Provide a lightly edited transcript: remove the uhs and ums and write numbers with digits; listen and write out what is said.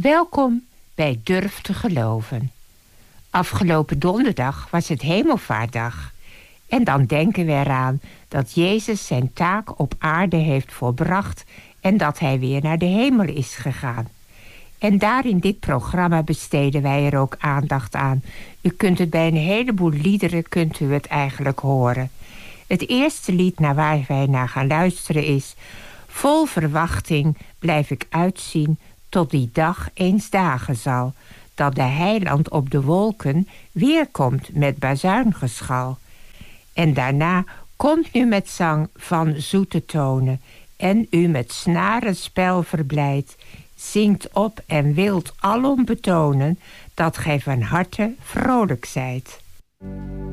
Welkom bij Durf te Geloven. Afgelopen donderdag was het Hemelvaartdag. En dan denken we eraan dat Jezus zijn taak op aarde heeft volbracht en dat hij weer naar de hemel is gegaan. En daar in dit programma besteden wij er ook aandacht aan. U kunt het bij een heleboel liederen kunt u het eigenlijk horen. Het eerste lied naar waar wij naar gaan luisteren is: vol verwachting blijf ik uitzien tot die dag eens dagen zal, dat de heiland op de wolken weerkomt met bazuingeschal. En daarna komt nu met zang van zoete tonen en u met snarenspel verblijdt, zingt op en wilt alom betonen dat gij van harte vrolijk zijt.